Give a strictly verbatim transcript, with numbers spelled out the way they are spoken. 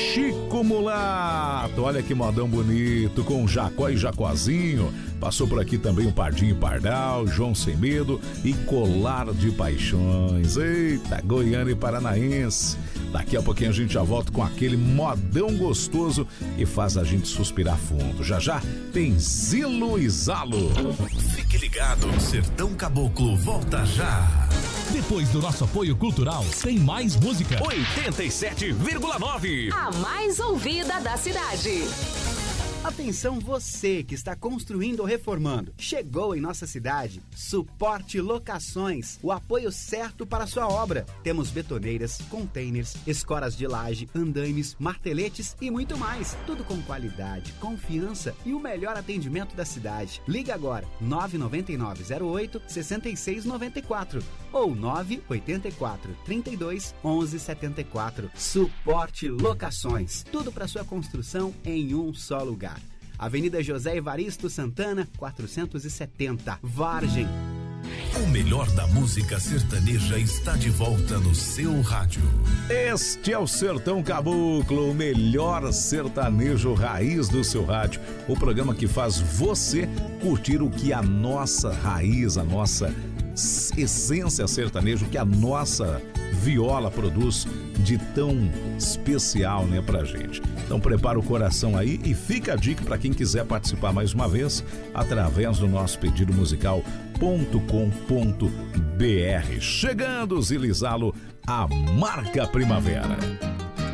Chico Mulato. Olha que modão bonito, com Jacó e Jacozinho. Passou por aqui também o Pardinho e Pardal, João Sem Medo e Colar de Paixões. Eita, Goiânia e Paranaense. Daqui a pouquinho a gente já volta com aquele modão gostoso que faz a gente suspirar fundo. Já já tem Zilo e Zalo. Fique ligado, Sertão Caboclo volta já. Depois do nosso apoio cultural, tem mais música. oitenta e sete vírgula nove. A mais ouvida da cidade. Atenção você que está construindo ou reformando. Chegou em nossa cidade Suporte Locações, o apoio certo para a sua obra. Temos betoneiras, containers, escoras de laje, andaimes, marteletes e muito mais. Tudo com qualidade, confiança e o melhor atendimento da cidade. Liga agora nove nove nove zero oito seis seis nove quatro ou nove oito quatro, trinta e dois, onze setenta e quatro. Suporte Locações. Tudo para sua construção em um só lugar. Avenida José Evaristo Santana, quatrocentos e setenta, Vargem. O melhor da música sertaneja está de volta no seu rádio. Este é o Sertão Caboclo, o melhor sertanejo raiz do seu rádio. O programa que faz você curtir o que a nossa raiz, a nossa essência sertaneja, o que a nossa viola produz de tão especial, né, pra gente. Então prepara o coração aí e fica a dica para quem quiser participar mais uma vez através do nosso pedido musical ponto com ponto br. Chegando, Zilizalo, a marca primavera.